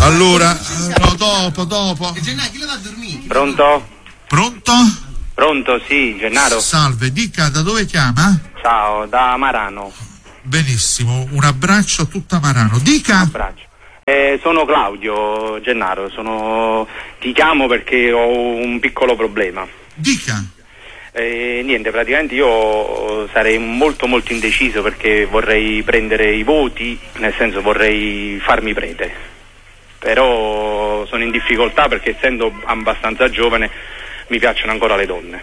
Allora, no, dopo. Gennaro, chi la va a dormire? Pronto? Pronto? Pronto, sì, Gennaro. Salve, dica, da dove chiama? Ciao, da Marano. Benissimo, un abbraccio a tutta Marano. Dica. Abbraccio. Sono Claudio, Gennaro, ti chiamo perché ho un piccolo problema. Dica. Niente, praticamente io sarei molto molto indeciso perché vorrei prendere i voti, nel senso vorrei farmi prete, però sono in difficoltà perché essendo abbastanza giovane mi piacciono ancora le donne.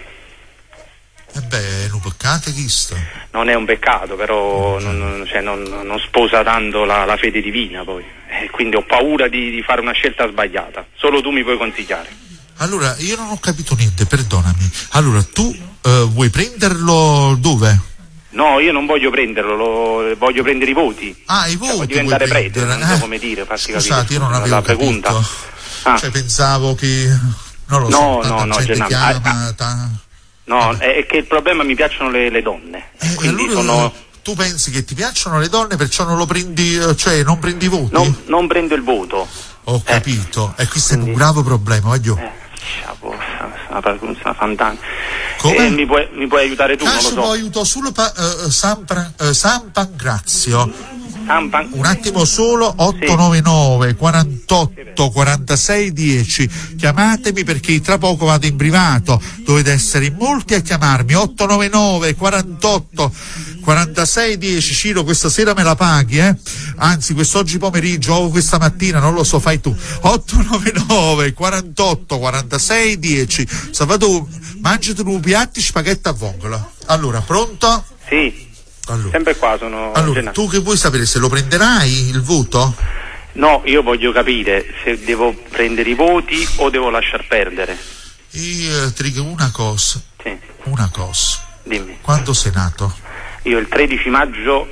È un peccato questo. Non è un peccato, però non sposa tanto la fede divina poi, quindi ho paura di fare una scelta sbagliata, solo tu mi puoi consigliare. Allora, io non ho capito niente, perdonami. Allora, tu vuoi prenderlo dove? No, io non voglio prenderlo, voglio prendere i voti. Ah, i voti. Voglio diventare prete, non so come dire, farsi capire. Scusate, io non avevo la capito. pregunta. Cioè, pensavo che... Non lo so, tanta gente chiama... No, è che il problema mi piacciono le donne. Quindi allora, tu pensi che ti piacciono le donne, perciò non lo prendi, cioè non prendi i voti? Non prendo il voto. Ho capito. E questo è un grave problema, voglio. Una fantana. Come? Mi puoi aiutare tu? Non lo so. Aiuto solo San Pancrazio. Un attimo solo, 899 48 46 10. Chiamatemi perché tra poco vado in privato, dovete essere in molti a chiamarmi. 899 48 46 10. Ciro, questa sera me la paghi, anzi quest'oggi pomeriggio o questa mattina, non lo so, fai tu. 899 48 46 10. Salvatore, mangiati due piatti spaghetti a vongola. Allora, pronto? Sì. Allora, sempre qua sono. Allora, tu che vuoi sapere, se lo prenderai il voto? No, io voglio capire se devo prendere i voti o devo lasciar perdere. Io ti dico una cosa. Sì. Una cosa. Dimmi. Quando sei nato? Io il 13 maggio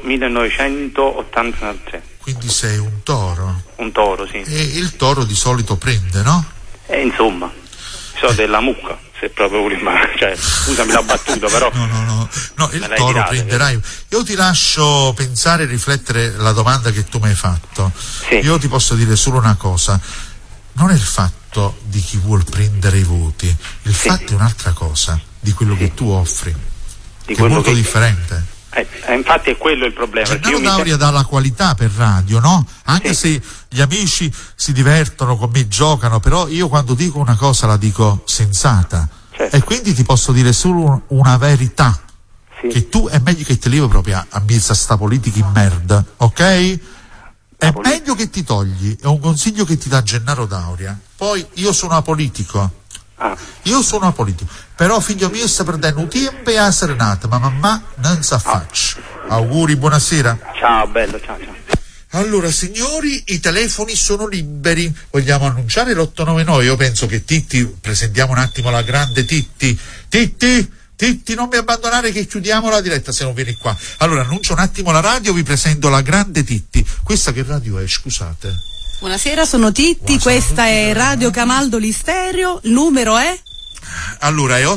1983. Quindi sei un toro? Un toro, sì. E il toro di solito prende, no? Insomma, so della mucca. Se proprio cioè, scusami la battuta, però no, il toro prenderai. Io ti lascio pensare e riflettere la domanda che tu mi hai fatto. Sì. Io ti posso dire solo una cosa: non è il fatto di chi vuol prendere i voti, il fatto è un'altra cosa, di quello che tu offri, che è molto differente. Infatti è quello il problema. Gennaro D'Auria dà la qualità per radio, no? Anche se gli amici si divertono con me, giocano, però io quando dico una cosa la dico sensata. Certo. E quindi ti posso dire solo una verità, che tu è meglio che ti levi proprio a mezza sta politica in merda, ok? È meglio che ti togli, è un consiglio che ti dà Gennaro D'Auria. Poi io sono apolitico. Io sono apolitico, però figlio mio sta perdendo un tempo a serenata, ma mamma non sa faccia. Auguri, buonasera. Ciao, bello, ciao. Allora, signori, i telefoni sono liberi. Vogliamo annunciare l'899? Io penso che Titti, presentiamo un attimo la grande Titti. Titti, non mi abbandonare che chiudiamo la diretta se non vieni qua. Allora, annuncio un attimo la radio, vi presento la grande Titti. Questa che radio è, scusate? Buonasera, sono Titti, questa è Radio Camaldoli Stereo, il numero è? Allora è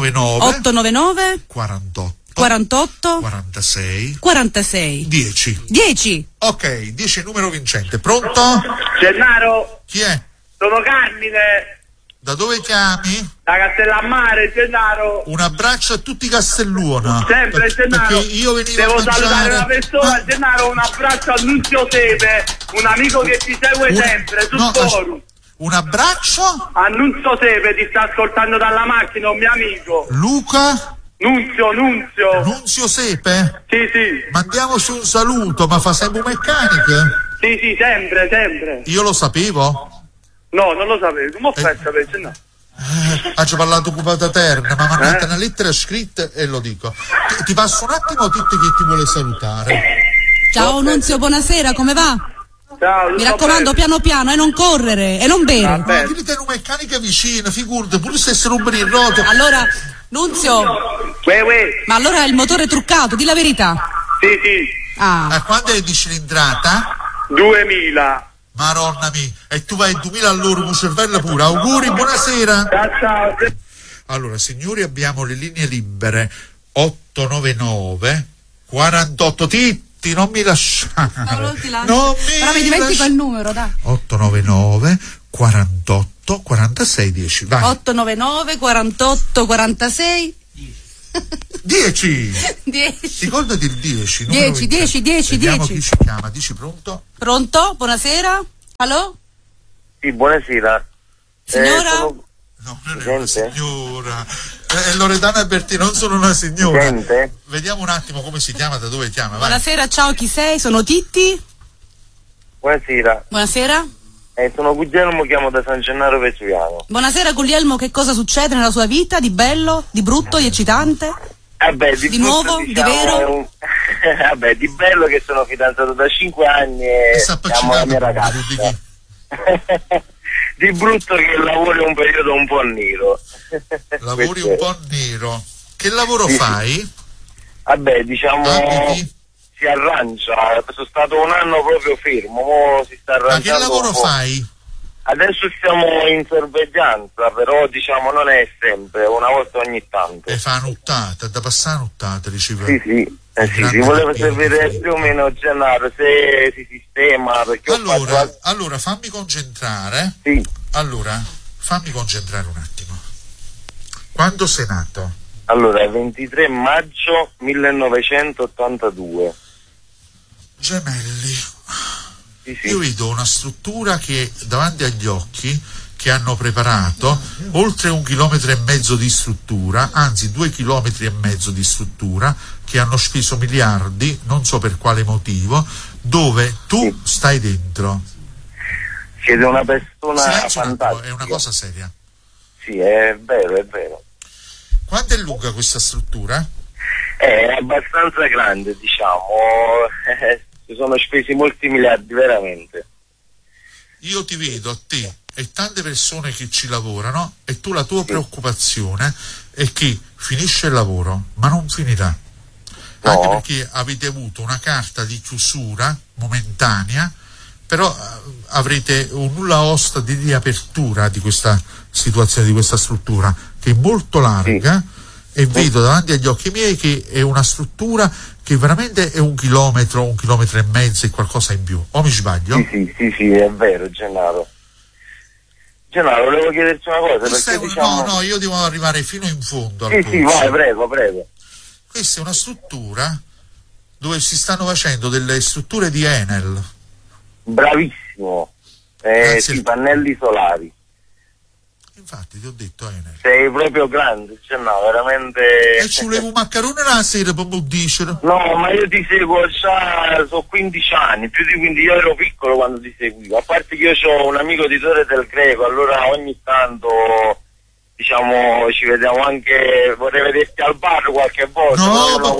899 48 46 10. Ok, 10 è il numero vincente. Pronto? Gennaro? Chi è? Sono Carmine. Da dove chiami? Da Castellammare, Gennaro. Un abbraccio a tutti Castelluono. Sempre, Gennaro. Io venivo devo a mangiare... salutare una persona, Gennaro, un abbraccio a Nunzio Sepe, un amico che ti segue sempre sul forum. Un abbraccio? A Nunzio Sepe, ti sta ascoltando dalla macchina, un mio amico. Luca? Nunzio Sepe? Sì. Mandiamoci un saluto, ma fa sempre un meccanico? Sì, sempre. Io lo sapevo? No, non lo sapevo. Come ho fatto a sapere, no? Ho parlato occupata terna, ma mandate una lettera scritta e lo dico. Ti passo un attimo tutti che ti vuole salutare. Ciao Nunzio, buonasera, come va? Ciao, mi raccomando, piano piano, e non correre, e non bere. Ma dite una meccanica vicina, figurati, pure se si rubbano il roto. Allora, Nunzio, ma allora è il motore truccato, di la verità. Sì. Quando è di cilindrata? 2000. Maronna mia, e tu vai 2000 all'ora con cervello pure. Auguri, buonasera. Ciao. Allora, signori, abbiamo le linee libere 899 48 Titti. Titti, non mi lasciare. No, non ti lascio. Però mi dimentico il numero, dai. 899 48 46 10. Vai. 899 48 46 10. 10. Ricordati il 10. 10, 10, 10, Vediamo 10. chi ci chiama. Dici pronto? Pronto? Buonasera? Allo? Sì, buonasera. Signora? No, non è una signora. Loredana Albertini, non sono una signora. Sente? Vediamo un attimo come si chiama, da dove chiama. Vai. Buonasera, ciao, chi sei? Sono Titti. Buonasera. Buonasera. Sono Guglielmo, chiamo da San Gennaro Vesuviano. Buonasera Guglielmo, che cosa succede nella sua vita? Di bello, di brutto, di eccitante? Di nuovo, brutto, di vero? Di bello che sono fidanzato da 5 anni e amo la mia ragazza. Di brutto che il lavoro è un periodo un po' nero. Lavori un po' nero. Che lavoro fai? Diciamo si arrangia. Sono stato un anno proprio fermo, mo si sta arrangiando. Ma che lavoro fai? Adesso siamo in sorveglianza, però diciamo non è sempre, una volta ogni tanto. E fa nottata, da passare nottata, diceva. Sì. Sì, volevo sapere più o meno Gennaro se si sistema, perché allora fammi concentrare. Sì. Allora, fammi concentrare un attimo. Quando sei nato? Allora, 23 maggio 1982. Gemelli. Sì. Io vedo una struttura che davanti agli occhi, che hanno preparato oltre 1,5 chilometri di struttura, anzi 2,5 chilometri di struttura, che hanno speso miliardi, non so per quale motivo, dove tu stai dentro. Siete una persona Silenzio, fantastica. è una cosa seria. Sì, è vero. Quanto è lunga questa struttura? È abbastanza grande, diciamo. Si sono spesi molti miliardi, veramente. Io ti vedo a te e tante persone che ci lavorano, e tu la tua preoccupazione è che finisce il lavoro, ma non finirà. No. Anche perché avete avuto una carta di chiusura momentanea, però avrete un nulla osta di riapertura di questa situazione, di questa struttura, che è molto larga, e vedo davanti agli occhi miei che è una struttura che veramente è 1 chilometro, 1,5 chilometri e qualcosa in più. O mi sbaglio? Sì, è vero, Gennaro. Gennaro, volevo chiederti una cosa. Perché, No, io devo arrivare fino in fondo. Sì, vai, prego. Questa è una struttura dove si stanno facendo delle strutture di Enel. Bravissimo. Sì, pannelli solari. Infatti ti ho detto Enel. Sei proprio grande, veramente. E ci volevo un maccherone la sera per dicere. No, ma io ti seguo già, sono 15 anni, più di 15, io ero piccolo quando ti seguivo. A parte che io ho un amico di Torre del Greco, allora ogni tanto, diciamo, ci vediamo anche, vorrei vederti al bar qualche volta. No,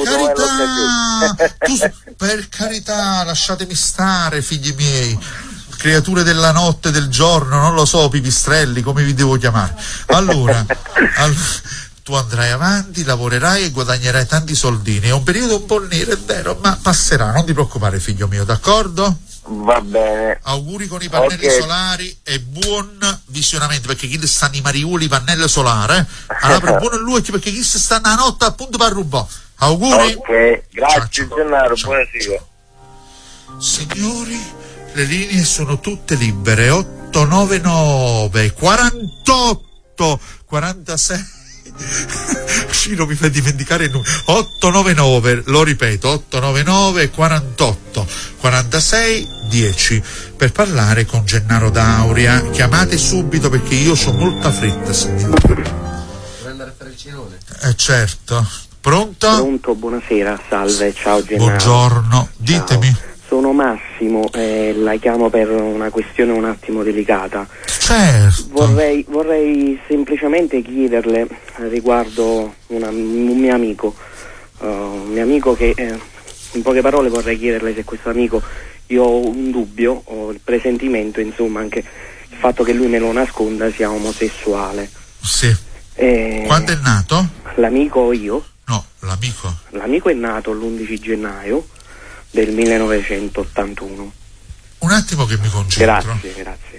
per carità, lasciatemi stare, figli miei. Creature della notte, del giorno, non lo so, pipistrelli, come vi devo chiamare. Allora, tu andrai avanti, lavorerai e guadagnerai tanti soldini. È un periodo un po' nero, è vero, ma passerà, non ti preoccupare, figlio mio, d'accordo? Va bene. Auguri con i pannelli solari e buon visionamento, perché chi stanno i mariuli pannelli solari, allora buono lui, perché chi sta a notte appunto per rubare. Auguri. Ok, grazie Gennaro, buonasera. Signori, le linee sono tutte libere. 899 48 46 Ciro mi fa dimenticare il numero. 899, lo ripeto, 899 48 46 10 per parlare con Gennaro D'Auria. Chiamate subito perché io ho molta fretta, signore. Vuoi andare a fare il cinone? Certo. Pronto? Pronto, buonasera, salve, ciao Gennaro. Buongiorno, ditemi. Ciao. Sono Massimo, la chiamo per una questione un attimo delicata. Certo. Vorrei semplicemente chiederle riguardo un mio amico che in poche parole vorrei chiederle se questo amico, io ho un dubbio, ho il presentimento, insomma, anche il fatto che lui me lo nasconda, sia omosessuale. Sì. Quando è nato? L'amico o io? No, l'amico. L'amico è nato l'11 gennaio del 1981. Un attimo che mi concentro. Grazie.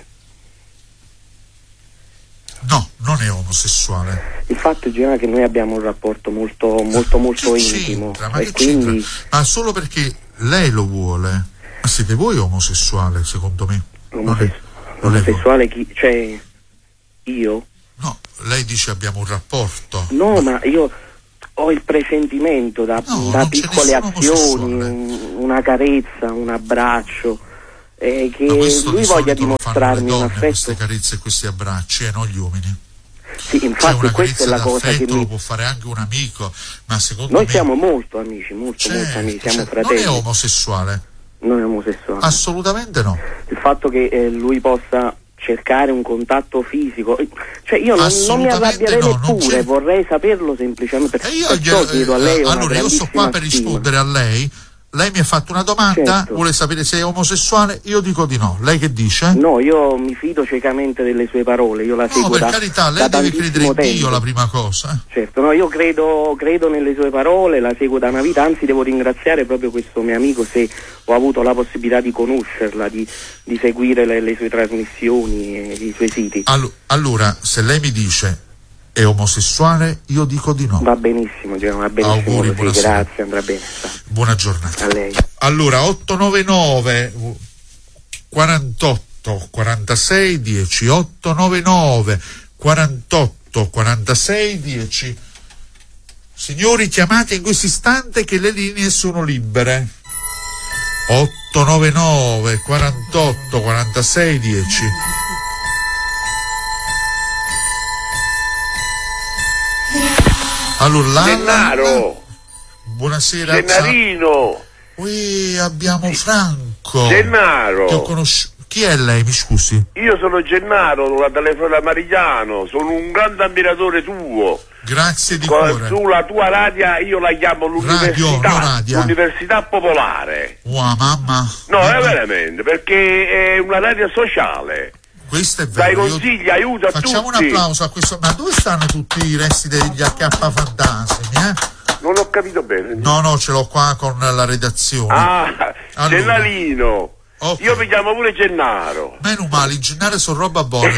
No, non è omosessuale. Il fatto è che noi abbiamo un rapporto molto intimo. Ma solo perché lei lo vuole. Ma siete voi omosessuale, secondo me? Omosessuale chi? Cioè, io? No, lei dice abbiamo un rapporto. No, ma io ho il presentimento da piccole azioni, una carezza, un abbraccio, che lui voglia dimostrarmi un affetto. Queste carezze e questi abbracci, non gli uomini. Sì, infatti questa è la cosa che lo può fare anche un amico, ma secondo noi me... siamo molto amici, molto amici, siamo fratelli. Non è omosessuale? Non è omosessuale. Assolutamente no. Il fatto che lui possa cercare un contatto fisico, cioè io non mi arrabbierei neppure, vorrei saperlo semplicemente, perciò chiedo a lei allora io sto qua per rispondere a lei. Lei mi ha fatto una domanda, certo. Vuole sapere se è omosessuale, io dico di no. Lei che dice? No, io mi fido ciecamente delle sue parole, io la seguo per carità, lei deve credere in Dio, la prima cosa. Certo, no, io credo nelle sue parole, la seguo da una vita, anzi devo ringraziare proprio questo mio amico se ho avuto la possibilità di conoscerla, di seguire le sue trasmissioni e i suoi siti. Allora, se lei mi dice è omosessuale, io dico di no. Va benissimo, va benissimo. Auguri, sì, grazie, andrà bene. Buona giornata. A lei. Allora, 899 48 46 10, 899 48 46 10. Signori, chiamate in questo istante che le linee sono libere. 899 48 46 10. Allora, Gennaro. Buonasera. Gennarino. Qui abbiamo Franco. Gennaro. Ti ho conosciuto. Chi è lei, mi scusi? Io sono Gennaro, la telefono da Marigliano, sono un grande ammiratore tuo. Grazie di cuore. Sulla tua radio io la chiamo l'Università Popolare. Wow, mamma. No, è veramente, perché è una radio sociale. Questo è vero. Dai consigli, aiuta a tutti. Facciamo un applauso a questo. Ma dove stanno tutti i resti degli HP fantasmi, Non ho capito bene. No, ce l'ho qua con la redazione. Allora. Gennarino. Okay. Io mi chiamo pure Gennaro. Meno male, in Gennaro sono roba buona.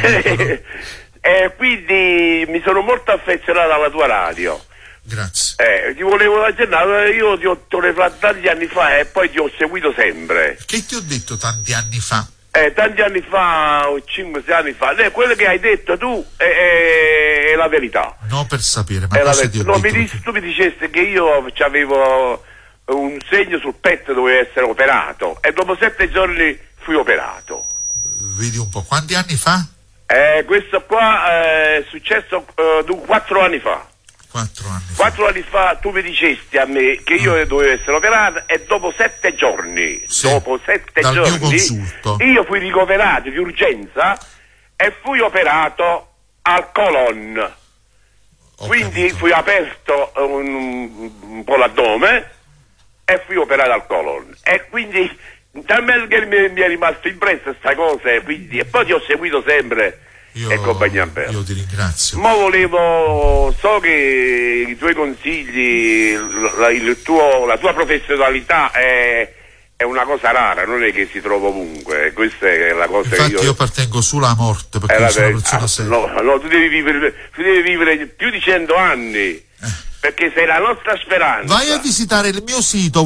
Quindi mi sono molto affezionato alla tua radio. Grazie. Ti volevo da Gennaro, io ti ho telefonato tanti anni fa e poi ti ho seguito sempre. Che ti ho detto tanti anni fa? Tanti anni fa, 5-6 anni fa, quello che hai detto tu è la verità. No, per sapere, ma cosa ti ho detto? Tu mi dicesti che io avevo un segno sul petto, dovevo essere operato e dopo 7 giorni fui operato. Vedi un po', quanti anni fa? Questo qua è successo 4 anni fa. 4 anni fa tu mi dicesti a me che io dovevo essere operato e dopo 7 giorni, dal mio consulto, io fui ricoverato di urgenza e fui operato al colon. Quindi fui aperto un po' l'addome e fui operato al colon. E quindi talmente mi è rimasto impresso questa cosa, e poi ti ho seguito sempre. E compagnia bella. Io ti ringrazio. Ma so che i tuoi consigli, la tua professionalità è una cosa rara, non è che si trova ovunque. Questa è la cosa. Infatti che io appartengo solo alla morte, perché sono una persona seria. No, tu devi vivere più di 100 anni. Perché sei la nostra speranza. Vai a visitare il mio sito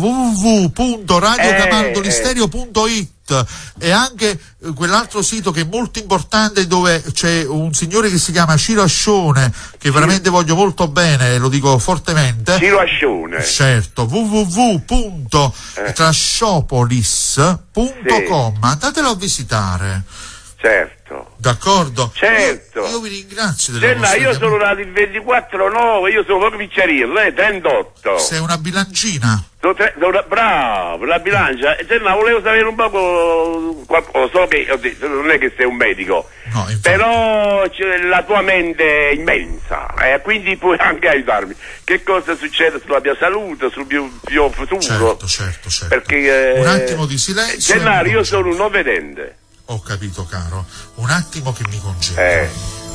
www.radiocamaldolisterio.it e anche quell'altro sito che è molto importante, dove c'è un signore che si chiama Ciro Ascione, che veramente voglio molto bene, lo dico fortemente. Ciro Ascione. Certo, www.trasciopolis.com. Andatelo a visitare. Certo. D'accordo? Certo. Io vi ringrazio della vostra io sono nato il 24/9, io sono proprio Picciarillo, 38. Sei una bilancina. Bravo, la bilancia. Volevo sapere un poco, so che non è che sei un medico, no, però la tua mente è immensa, quindi puoi anche aiutarmi. Che cosa succede sulla mia salute, sul mio futuro? Certo. Perché un attimo di silenzio. Gennaro, io sono un non vedente. Ho capito, caro. Un attimo che mi concentro.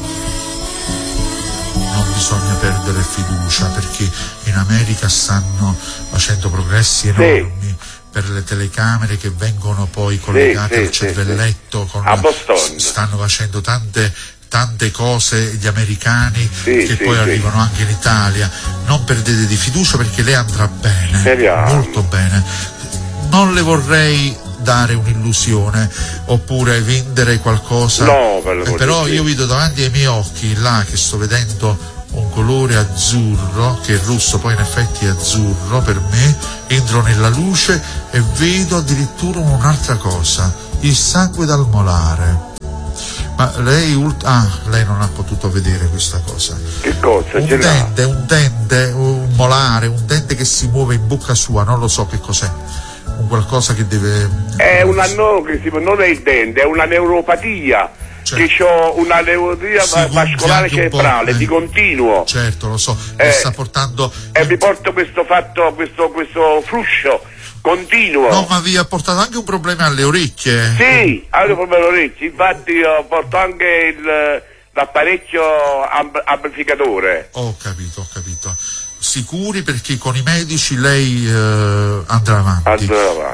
Non bisogna perdere fiducia, perché in America stanno facendo progressi enormi per le telecamere che vengono poi collegate al cervelletto. A Boston stanno facendo tante cose gli americani che poi arrivano anche in Italia. Non perdete di fiducia, perché lei andrà bene. Speriamo. Molto bene. non le vorrei dare un'illusione oppure vendere qualcosa. No, però io vedo davanti ai miei occhi là che sto vedendo un colore azzurro, che è rosso, poi in effetti è azzurro per me, entro nella luce e vedo addirittura un'altra cosa, il sangue dal molare. Ma lei non ha potuto vedere questa cosa. Che cosa? Un dente, un molare, un dente che si muove in bocca sua, non lo so che cos'è. Un qualcosa che deve... non è il dente, è una neuropatia. Certo. Che ho una neuropatia vascolare cerebrale di continuo. Certo, lo so, mi sta portando... mi porto questo fruscio continuo. No, ma vi ha portato anche un problema alle orecchie. Sì, anche un problema alle orecchie, infatti io porto anche l'apparecchio amplificatore. Ho capito. Sicuri, perché con i medici lei andrà avanti.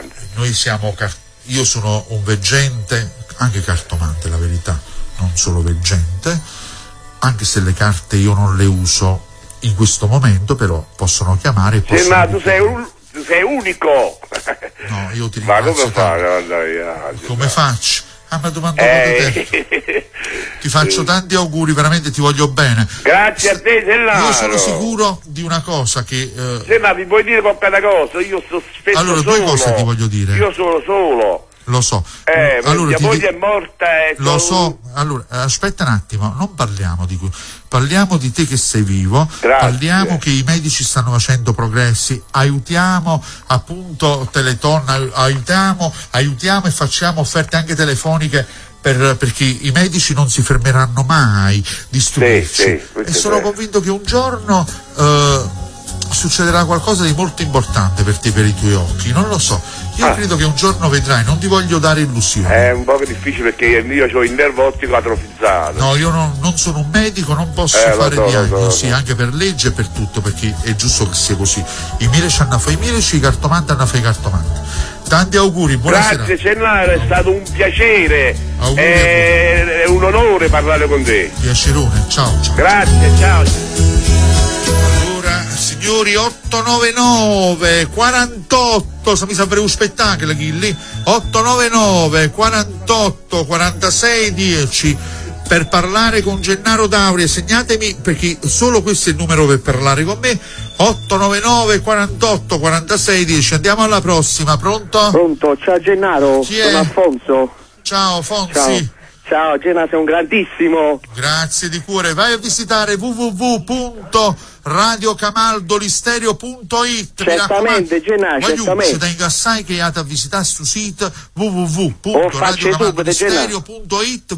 Io sono un veggente, anche cartomante, la verità, non solo veggente, anche se le carte io non le uso in questo momento, però possono chiamare. Tu sei unico. No, io ti ringrazio. Ma come fare? Come faccio? Mi ha domandato te. Ti faccio tanti auguri, veramente ti voglio bene. Grazie a te, Gennaro. Io sono sicuro di una cosa che... Gennaro, mi puoi dire qualche cosa? Io sto spesso allora, solo. Due cose ti voglio dire. Io sono solo. Lo so. Allora, mia moglie è morta e lo so. Allora, aspetta un attimo, non parliamo di questo. Parliamo di te che sei vivo. Grazie. Parliamo che i medici stanno facendo progressi. Aiutiamo appunto Teleton, aiutiamo e facciamo offerte anche telefoniche perché i medici non si fermeranno mai di stupirci. E sono convinto che un giorno succederà qualcosa di molto importante per te, per i tuoi occhi, non lo so. Io credo che un giorno vedrai, non ti voglio dare illusioni. È un po' difficile perché io ho il nervo ottico atrofizzato. No, io non sono un medico, non posso fare diagnosi, anche per legge e per tutto, perché è giusto che sia così. I miei hanno fatto i miei, i cartomanti hanno fatto i cartomanti. Tanti auguri, buonasera. Grazie Gennaro, è stato un piacere. È un onore parlare con te. Piacerone, ciao. Grazie, ciao. Signori, 899 48, mi sa un spettacolo lì, 899 48 46 10 per parlare con Gennaro D'Auria. Segnatemi, perché solo questo è il numero per parlare con me, 899 48 46 10. Andiamo alla prossima. Pronto, ciao Gennaro. Chi è? Sono Alfonso. Ciao Fonsi. Ciao Gennaro, sei un grandissimo. Grazie di cuore. Vai a visitare www.radiocamaldolistereo.it. Certamente Gennaro, certamente. Ci tengo assai che andate a visitare sul sito www.radiocamaldolistereo.it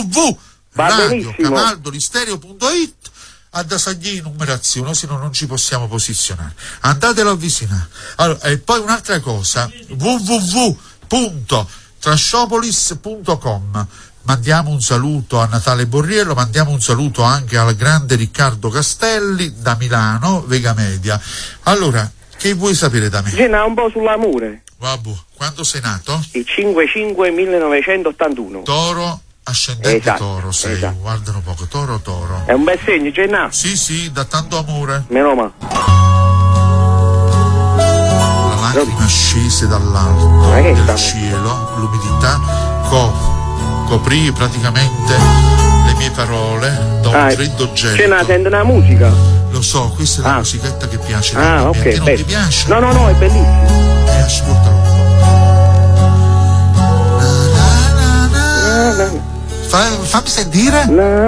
www.radiocamaldolistereo.it ad assagli numerazione, se no non ci possiamo posizionare. Andatelo a avvicinare. Allora, e poi un'altra cosa, www.trashopolis.com. Mandiamo un saluto a Natale Borriello, mandiamo un saluto anche al grande Riccardo Castelli da Milano, Vega Media. Allora, che vuoi sapere da me? Un po' sull'amore. Vabbè, quando sei nato? Il 5/5/1981. Toro, ascendente Toro sei, esatto. Guardano poco, Toro. È un bel segno, Gennaro? Sì, da tanto amore. Meno male. La lacrima scese dall'alto del cielo, l'umidità coprì praticamente le mie parole da un freddo gelo. Gennaro, sente una musica? Lo so, questa è la musichetta che piace. Ok, a te non ti piace? No, è bellissimo. Ascoltalo un po'. Fammi sentire.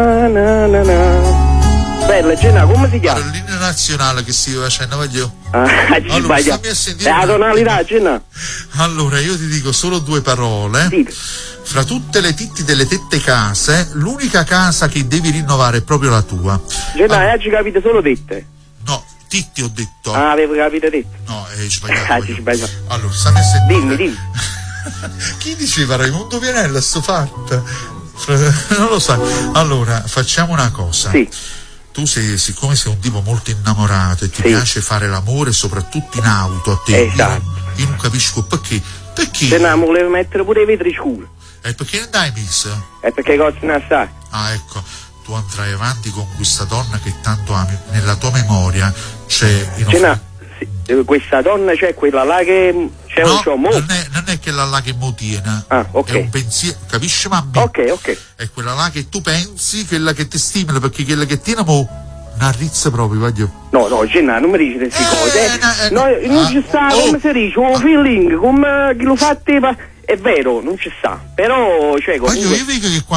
Bella, Gennaro, come si chiama? L'inno nazionale che si facendo, voglio. Allora, fammi a sentire. La tonalità, Gennaro. Allora, io ti dico solo due parole. Sì. Fra tutte le titti delle tette case, l'unica casa che devi rinnovare è proprio la tua. Gennaro, oggi capite solo tette? No, titti ho detto. Avevo capito tette. No, hai sbagliato. Allora, stammi a sentire. Dimmi. Chi diceva Raimundo Vianella sto fatto? Non lo sai. Allora, facciamo una cosa. Sì. Tu siccome sei un tipo molto innamorato e ti piace fare l'amore soprattutto in auto a te, esatto. Io non capisco perché. Gennaro, volevo mettere pure i vetri scuri. E perché non dai messo? È perché costano assai. Ecco, tu andrai avanti con questa donna che tanto ami, nella tua memoria c'è... Gennaro, questa donna, cioè quella là che c'è no, non è quella là che mo tiene. Ok. È un pensiero, capisci mamma? Ok. È quella là che tu pensi, quella che ti stimola, perché quella che tiene mo una rizza proprio, voglio. No, Gennaro, non mi dici queste cose. Non ci sta, come si dice, un feeling, come chi lo fa te, è vero, non ci sta. Però, cioè, io vedo che